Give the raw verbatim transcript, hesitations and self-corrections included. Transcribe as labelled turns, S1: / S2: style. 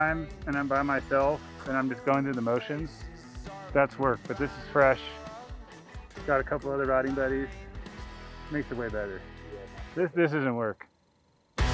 S1: time and I'm by myself and I'm just going through the motions, that's work. But this is fresh. Got a couple other riding buddies. Makes it way better. This this isn't work.